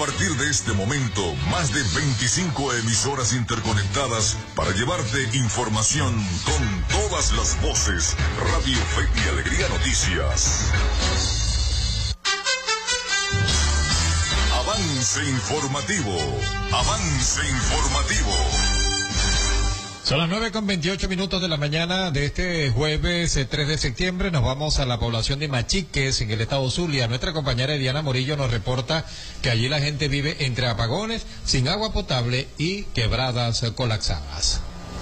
partir de este momento, más de 25 emisoras interconectadas para llevarte información con todas las voces. Radio Fe y Alegría Noticias. Avance informativo. Avance informativo. Son las 9:28 de la mañana de este jueves 3 de septiembre. Nos vamos a la población de Machiques, en el estado Zulia. Nuestra compañera Diana Morillo nos reporta que allí la gente vive entre apagones, sin agua potable y quebradas colapsadas.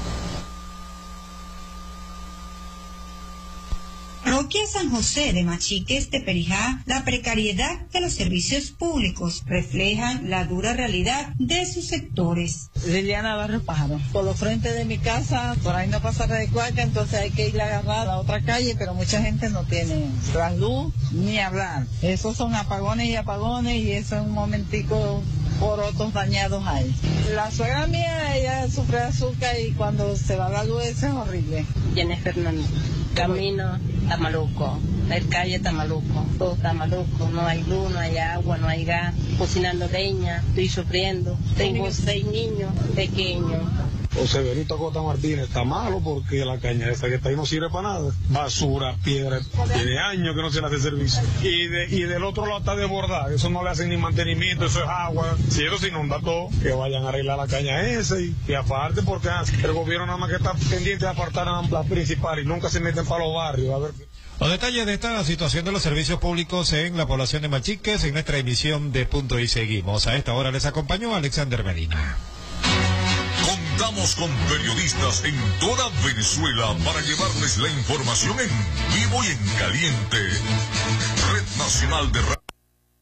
Parroquia San José de Machiques de Perijá, la precariedad de los servicios públicos reflejan la dura realidad de sus sectores. Liliana Barrio Pájaro, por los frentes de mi casa, por ahí no pasa red de cuaca, entonces hay que ir a agarrar a otra calle, pero mucha gente no tiene la luz ni hablar. Esos son apagones y eso es un momentico por otros dañados ahí. La suegra mía, ella sufre de azúcar y cuando se va la luz eso es horrible. Jenny Fernández. Camino está maluco, la calle está maluco, todo está maluco, no hay luz, no hay agua, no hay gas, cocinando leña, estoy sufriendo, tengo 6 niños pequeños. José Benito Acosta Martínez está malo porque la caña esa que está ahí no sirve para nada. Basura, piedra, tiene años que no se le hace servicio. Y del otro lado está desbordada, eso no le hacen ni mantenimiento, eso es agua. Si eso se inunda todo, que vayan a arreglar la caña esa y aparte porque el gobierno nada más que está pendiente de apartar a la principal y nunca se meten para los barrios. A ver. Los detalles de esta situación de los servicios públicos en la población de Machiques en nuestra emisión de Punto y Seguimos. A esta hora les acompañó Alexander Medina. Contamos con periodistas en toda Venezuela para llevarles la información en vivo y en caliente. Red Nacional de Radio.